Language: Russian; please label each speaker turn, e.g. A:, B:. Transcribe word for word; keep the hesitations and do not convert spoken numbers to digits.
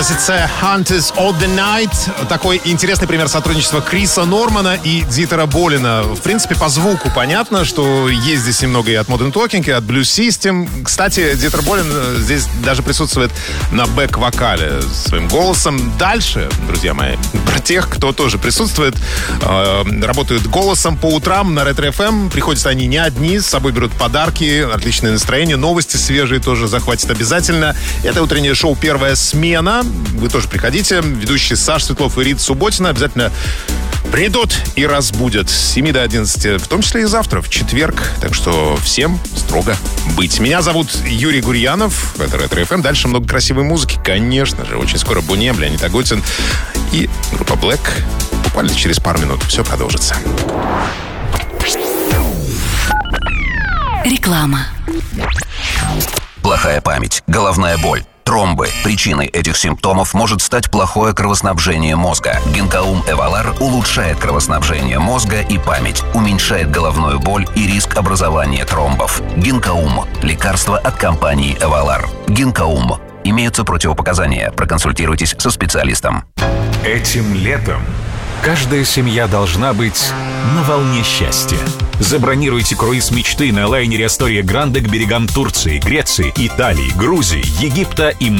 A: Композиция Hunters of the Night. Такой интересный пример сотрудничества Криса Нормана и Дитера Болина. В принципе, по звуку понятно, что есть здесь немного и от Modern Talking, и от Blue System. Кстати, Дитер Болин здесь даже присутствует на бэк-вокале своим голосом. Дальше, друзья мои, про тех, кто тоже присутствует, э, работают голосом по утрам на Ретро эф эм. Приходят они не одни, с собой берут подарки, отличное настроение, новости свежие тоже захватит обязательно. Это утреннее шоу «Первая смена». Вы тоже приходите. Ведущие Саша Светлов и Рита Субботина обязательно придут и разбудят с семи до одиннадцати, в том числе и завтра, в четверг. Так что всем строго быть. Меня зовут Юрий Гурьянов. Это Ретро эф эм. Дальше много красивой музыки. Конечно же, очень скоро Буне, Леонид Агутин и группа Black. Буквально через пару минут все продолжится.
B: Реклама.
C: Плохая память, головная боль, тромбы. Причиной этих симптомов может стать плохое кровоснабжение мозга. Гинкаум Эвалар улучшает кровоснабжение мозга и память, уменьшает головную боль и риск образования тромбов. Гинкаум – лекарство от компании Эвалар. Гинкаум. Имеются противопоказания. Проконсультируйтесь со специалистом.
D: Этим летом каждая семья должна быть на волне счастья. Забронируйте круиз мечты на лайнере Астория Гранде к берегам Турции, Греции, Италии, Грузии, Египта и